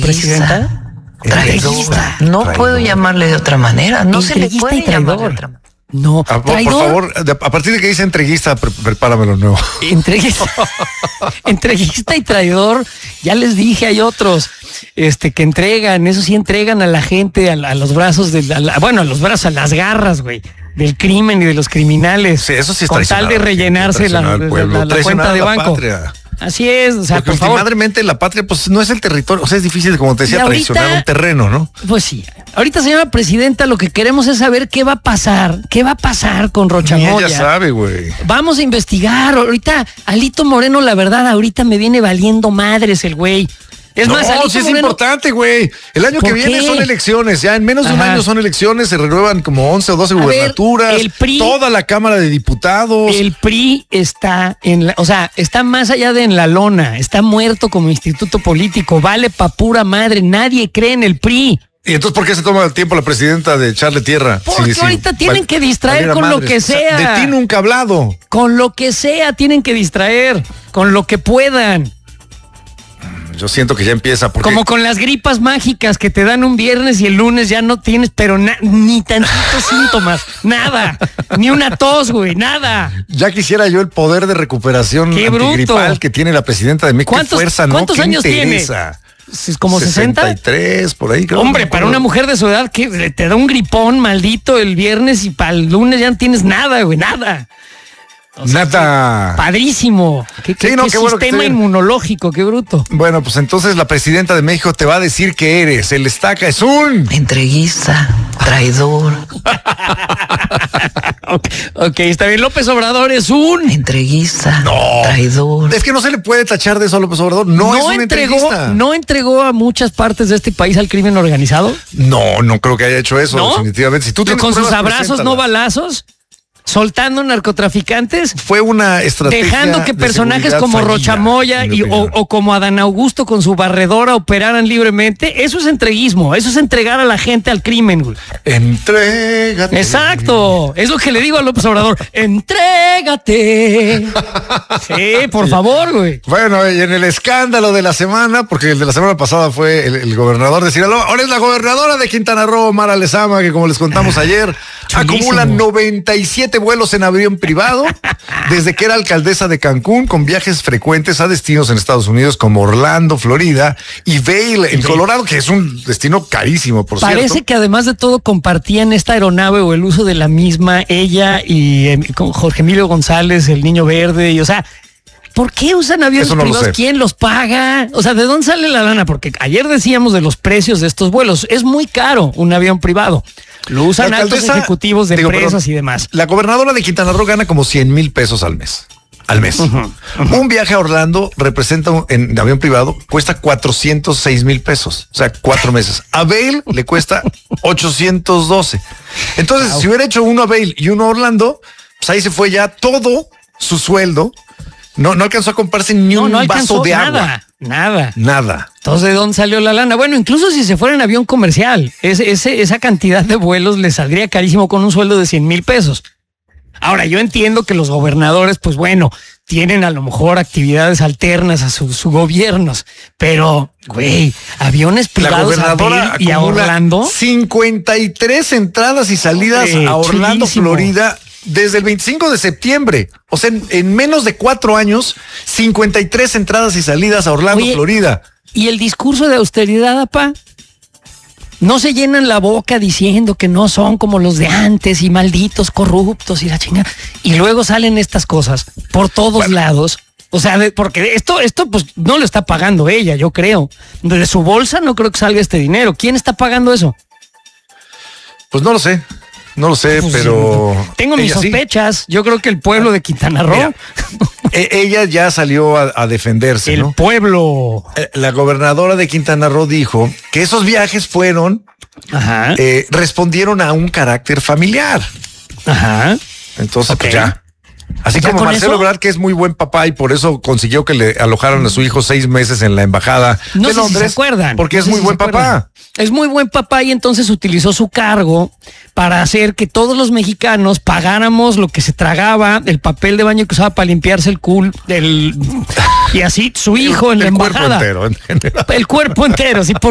presidenta? Entreguista. No puedo llamarle de otra manera. No se le puede llamar de otra manera. No, por favor, a partir de que dice entreguista, prepáramelo nuevo. Entreguista y traidor, ya les dije, hay otros que entregan, eso sí entregan a la gente a los brazos, a las garras, güey, del crimen y de los criminales. Sí, eso sí es con tal de rellenarse la cuenta de banco. Patria. Así es, o sea, porque últimamente la patria, pues no es el territorio, o sea, es difícil, como te decía, ahorita, traicionar un terreno, ¿no? Pues sí. Ahorita, señora presidenta, lo que queremos es saber qué va a pasar con Rocha Moya. Ella sabe, güey. Vamos a investigar. Ahorita, Alito Moreno, la verdad, ahorita me viene valiendo madres el güey. Es más, Alito sí es Moreno, importante, güey. El año que viene son elecciones. Ya en menos de un año son elecciones. Se renuevan como 11 o 12 gubernaturas. El PRI, toda la Cámara de Diputados. El PRI está está más allá de en la lona. Está muerto como instituto político. Vale pa' pura madre. Nadie cree en el PRI. ¿Y entonces por qué se toma el tiempo la presidenta de echarle tierra? Porque ahorita tienen que distraer con lo que sea. De ti nunca ha hablado. Con lo que sea tienen que distraer. Con lo que puedan. Yo siento que ya empieza. Como con las gripas mágicas que te dan un viernes y el lunes ya no tienes, pero ni tantitos síntomas, nada, ni una tos, güey, nada. Ya quisiera yo el poder de recuperación antigripal que tiene la presidenta de México. ¿Cuántos años tiene? ¿Como 60? 63, por ahí creo. Hombre, para una mujer de su edad que te da un gripón maldito el viernes y para el lunes ya no tienes nada, güey, nada. O sea, nada. Padrísimo. ¿Qué sistema inmunológico? Qué bruto. Bueno, pues entonces la presidenta de México te va a decir que eres. El Estaca es un entreguista, traidor. Ok, está bien. López Obrador es un entreguista, traidor. Es que no se le puede tachar de eso a López Obrador. No es un entreguista. ¿No entregó a muchas partes de este país al crimen organizado? No creo que haya hecho eso, definitivamente. Si tú tienes con sus abrazos, no balazos. Soltando narcotraficantes. Fue una estrategia. Dejando que personajes como Rocha Moya o como Adán Augusto con su barredora operaran libremente. Eso es entreguismo. Eso es entregar a la gente al crimen, güey. Entrégate. Exacto. Es lo que le digo a López Obrador. Entrégate. Sí, por favor, güey. Bueno, y en el escándalo de la semana, porque el de la semana pasada fue el gobernador de Sinaloa. Ahora es la gobernadora de Quintana Roo, Mara Lezama, que como les contamos ayer, acumula 97 vuelos en avión privado desde que era alcaldesa de Cancún, con viajes frecuentes a destinos en Estados Unidos como Orlando, Florida y Vail en Colorado, que es un destino carísimo, por cierto. Parece que además de todo compartían esta aeronave o el uso de la misma ella y con Jorge Emilio González, el Niño Verde, y o sea, ¿por qué usan aviones privados? ¿Quién los paga? O sea, ¿de dónde sale la lana? Porque ayer decíamos de los precios de estos vuelos. Es muy caro un avión privado. Lo usan altos ejecutivos de empresas y demás. La gobernadora de Quintana Roo gana como 100,000 pesos al mes. Un viaje a Orlando representa en avión privado, cuesta 406,000 pesos. O sea, 4 meses. A Vail le cuesta 812. Entonces, si hubiera hecho uno a Vail y uno a Orlando, pues ahí se fue ya todo su sueldo. No alcanzó a comprarse ni un vaso de agua. Nada. Entonces, ¿de dónde salió la lana? Bueno, incluso si se fuera en avión comercial, esa cantidad de vuelos le saldría carísimo con un sueldo de 100,000 pesos. Ahora, yo entiendo que los gobernadores, pues bueno, tienen a lo mejor actividades alternas a sus gobiernos, pero, güey, aviones privados y a Orlando. 53 entradas y salidas a Orlando, Florida, desde el 25 de septiembre. O sea, en menos de 4 años, 53 entradas y salidas a Orlando, Florida. ¿Y el discurso de austeridad, apá? No se llenan la boca diciendo que no son como los de antes y malditos corruptos y la chingada. Y luego salen estas cosas por todos lados. O sea, porque esto pues no lo está pagando ella, yo creo. De su bolsa no creo que salga este dinero. ¿Quién está pagando eso? Pues no lo sé. Pues pero... Tengo mis sospechas. Sí. Yo creo que el pueblo de Quintana Roo... Mira, ella ya salió a defenderse, El pueblo. La gobernadora de Quintana Roo dijo que esos viajes fueron... respondieron a un carácter familiar. Entonces, pues ya. Así como Marcelo Ebrard, que es muy buen papá y por eso consiguió que le alojaran a su hijo 6 meses en la embajada de Londres. ¿Se acuerdan? Porque es muy buen papá. Es muy buen papá y entonces utilizó su cargo para hacer que todos los mexicanos pagáramos lo que se tragaba, el papel de baño que usaba para limpiarse el culo, y así su hijo en la embajada. El cuerpo entero. El cuerpo entero, sí,